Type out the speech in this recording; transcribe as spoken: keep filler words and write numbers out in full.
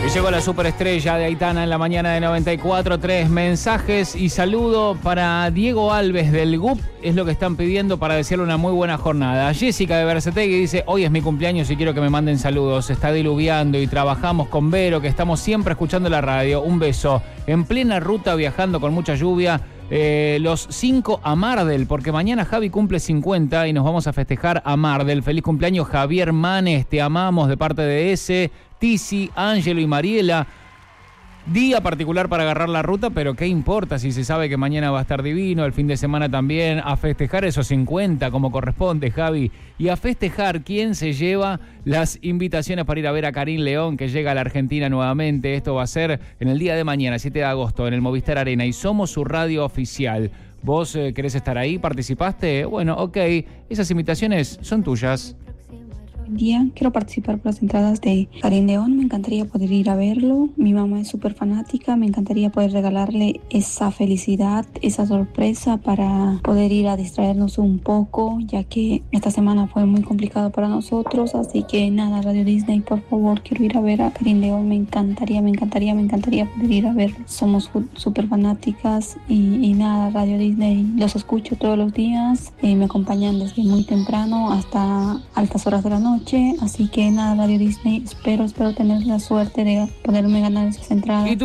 Y llegó la superestrella de Aitana en la mañana de noventa y cuatro punto tres. Mensajes y saludo para Diego Alves del G U P. Es lo que están pidiendo para desearle una muy buena jornada. Jessica de Bercetegui dice: hoy es mi cumpleaños y quiero que me manden saludos. Está diluviando y trabajamos con Vero, que estamos siempre escuchando la radio. Un beso. En plena ruta viajando con mucha lluvia. Eh, los cinco a Mardel, porque mañana Javi cumple cincuenta y nos vamos a festejar a Mardel. Feliz cumpleaños, Javier Manes, te amamos de parte de ese, Tizi, Ángelo y Mariela. Día particular para agarrar la ruta, pero qué importa si se sabe que mañana va a estar divino, el fin de semana también, a festejar esos cincuenta como corresponde, Javi, y a festejar quién se lleva las invitaciones para ir a ver a Karim León, que llega a la Argentina nuevamente. Esto va a ser en el día de mañana, siete de agosto, en el Movistar Arena, y somos su radio oficial. ¿Vos eh, querés estar ahí? ¿Participaste? Bueno, ok, esas invitaciones son tuyas. Día. Quiero participar por las entradas de Karim León, me encantaría poder ir a verlo, mi mamá es súper fanática, me encantaría poder regalarle esa felicidad, esa sorpresa para poder ir a distraernos un poco, ya que esta semana fue muy complicado para nosotros, así que nada, Radio Disney, por favor, quiero ir a ver a Karim León, me encantaría, me encantaría, me encantaría poder ir a verlo, somos súper fanáticas y, y nada, Radio Disney, los escucho todos los días, eh, me acompañan desde muy temprano hasta altas horas de la noche. Así que nada, Radio Disney, espero, espero tener la suerte de poderme ganar esas entradas.